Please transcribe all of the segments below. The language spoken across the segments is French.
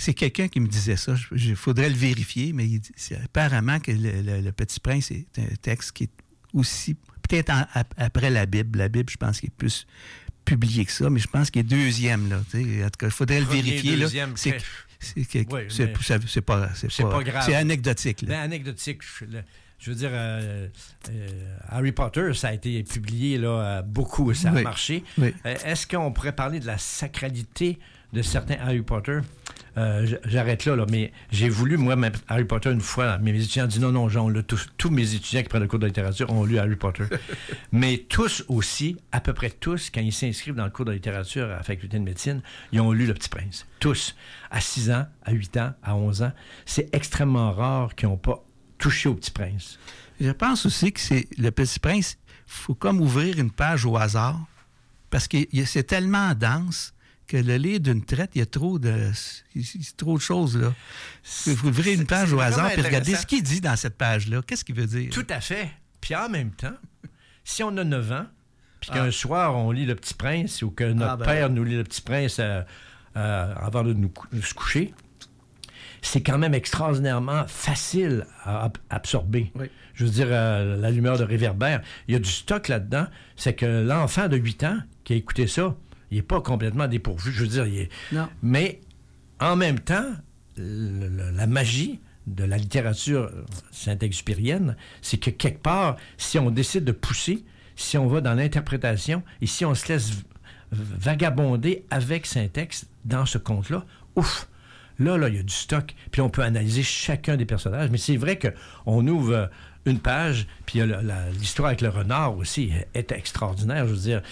c'est quelqu'un qui me disait ça. Il faudrait le vérifier, mais apparemment que le Petit Prince est un texte qui est aussi, peut-être après la Bible. La Bible, je pense qu'il est plus publié que ça, mais je pense qu'il est deuxième, là. En tout cas, il faudrait le vérifier, là. C'est pas grave. C'est anecdotique, là. Ben, anecdotique. Je veux dire, Harry Potter, ça a été publié là, beaucoup, ça a marché. Oui. Est-ce qu'on pourrait parler de la sacralité de certains Harry Potter? J'arrête là, mais j'ai voulu, moi, Harry Potter une fois. Mes étudiants ont dit non, Jean, tous mes étudiants qui prennent le cours de littérature ont lu Harry Potter. Mais tous aussi, à peu près tous, quand ils s'inscrivent dans le cours de littérature à la faculté de médecine, ils ont lu Le Petit Prince. Tous. À 6 ans, à 8 ans, à 11 ans. C'est extrêmement rare qu'ils n'ont pas touché au Petit Prince. Je pense aussi que c'est le Petit Prince, il faut comme ouvrir une page au hasard, parce que c'est tellement dense que le lire d'une traite, il y a trop de choses, là. Il faut ouvrir une page au hasard et regarder ce qu'il dit dans cette page-là. Qu'est-ce qu'il veut dire? Tout à fait. Puis en même temps, si on a 9 ans, puis qu'un soir, on lit Le Petit Prince, ou que notre père nous lit Le Petit Prince avant de nous se coucher, c'est quand même extraordinairement facile à absorber. Oui. Je veux dire, la lumière de réverbère, il y a du stock là-dedans. C'est que l'enfant de 8 ans qui a écouté ça, il n'est pas complètement dépourvu. Je veux dire, non. Mais en même temps, la magie de la littérature saint-exupérienne, c'est que quelque part, si on décide de pousser, si on va dans l'interprétation et si on se laisse vagabonder avec Saint-Ex dans ce conte-là, ouf! Là, il y a du stock, puis on peut analyser chacun des personnages. Mais c'est vrai qu'on ouvre une page, puis l'histoire avec le renard aussi est extraordinaire. Je veux dire,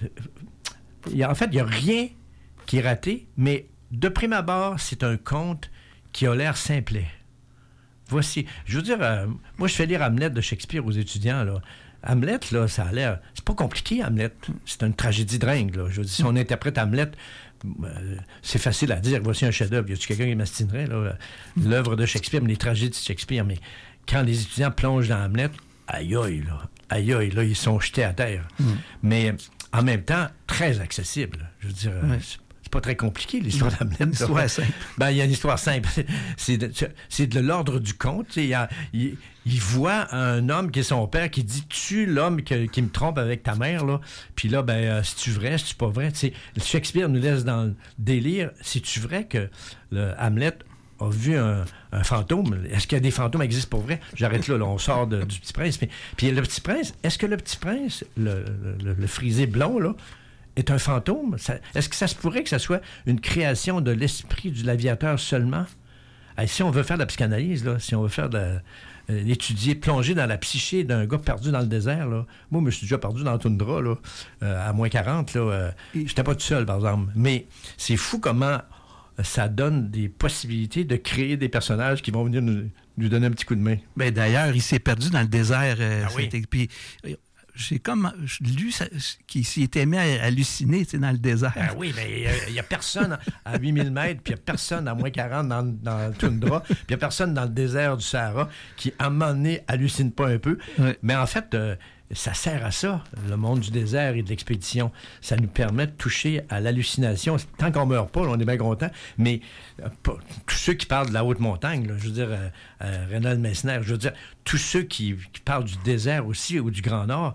en fait, il n'y a rien qui est raté, mais de prime abord, c'est un conte qui a l'air simplet. Voici, je veux dire, moi, je fais lire Hamlet de Shakespeare aux étudiants, là. Hamlet, là, ça a l'air... C'est pas compliqué, Hamlet. C'est une tragédie dingue, là. Je veux dire, si on interprète Hamlet... c'est facile à dire, voici un chef-d'œuvre. Y a-t-il quelqu'un qui m'astinerait, là? L'œuvre de Shakespeare, mais les tragédies de Shakespeare. Mais quand les étudiants plongent dans Hamlet, aïe, là, ils sont jetés à terre. Mais en même temps, très accessible. Je veux dire, c'est pas très compliqué, l'histoire d'Hamlet. Une histoire simple. Il y a une histoire simple. C'est de l'ordre du conte. Il voit un homme qui est son père qui dit « Tu l'homme qui me trompe avec ta mère, là. » Puis là, c'est-tu vrai, c'est-tu pas vrai? T'sais, Shakespeare nous laisse dans le délire. C'est-tu vrai que Hamlet a vu un fantôme? Est-ce que des fantômes existent pour vrai? J'arrête là, on sort du Petit Prince. Puis le Petit Prince, est-ce que le Petit Prince, le frisé blond, là, est un fantôme? Est-ce que ça se pourrait que ça soit une création de l'esprit du l'aviateur seulement? Si on veut faire de la psychanalyse, là, si on veut faire l'étudier, plonger dans la psyché d'un gars perdu dans le désert, là. Moi, je me suis déjà perdu dans la toundra, là, à moins 40, là. J'étais pas tout seul, par exemple. Mais c'est fou comment ça donne des possibilités de créer des personnages qui vont venir nous donner un petit coup de main. Ben, d'ailleurs, il s'est perdu dans le désert. Oui. Puis, j'ai comme lu qu'il s'était mis à halluciner dans le désert. Ben oui, mais il n'y a personne à 8000 mètres, puis il n'y a personne à moins 40 dans la toundra, puis il n'y a personne dans le désert du Sahara qui, à un moment donné, hallucine pas un peu. Oui. Mais en fait, ça sert à ça, le monde du désert et de l'expédition. Ça nous permet de toucher à l'hallucination. Tant qu'on ne meurt pas, là, on est bien content. Mais tous ceux qui parlent de la haute montagne, là, je veux dire, Reynald Messner, je veux dire, tous ceux qui parlent du désert aussi ou du Grand Nord,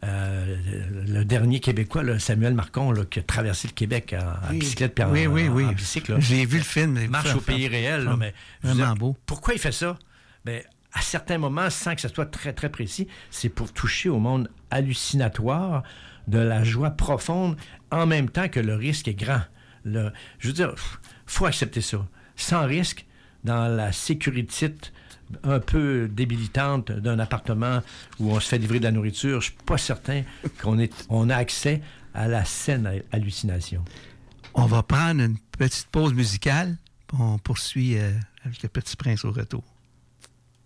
le dernier Québécois, là, Samuel Marcon, là, qui a traversé le Québec en bicyclette puis en bicycle. Là. J'ai vu le film. Il marche au pays réel. Là, mais, vraiment beau. Pourquoi il fait ça? Ben, à certains moments, sans que ce soit très, très précis, c'est pour toucher au monde hallucinatoire de la joie profonde, en même temps que le risque est grand. Je veux dire, faut accepter ça. Sans risque, dans la sécurité un peu débilitante d'un appartement où on se fait livrer de la nourriture, je suis pas certain qu'on a accès à la saine hallucination. On va prendre une petite pause musicale, on poursuit avec le Petit Prince au retour.